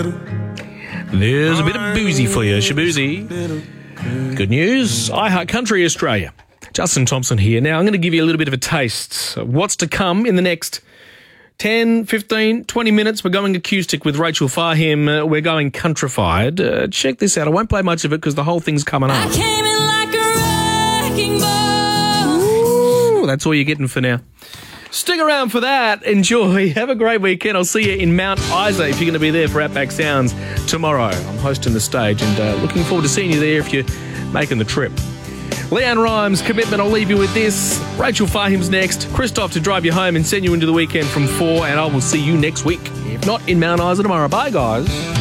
There's a bit of boozy for you, Shaboozy. Good news, iHeart Country Australia. Justin Thompson here. Now, I'm going to give you a little bit of a taste of what's to come in the next 10, 15, 20 minutes. We're going acoustic with Rachel Fahim. We're going countrified. Check this out. I won't play much of it because the whole thing's coming up. I came in like a wrecking ball. Ooh, that's all you're getting for now. Stick around for that. Enjoy. Have a great weekend. I'll see you in Mount Isa if you're going to be there for Outback Sounds tomorrow. I'm hosting the stage and looking forward to seeing you there if you're making the trip. Leanne Rhymes, Commitment. I'll leave you with this. Rachel Fahim's next. Christoph to drive you home and send you into the weekend from 4. And I will see you next week. If not in Mount Isa tomorrow. Bye, guys.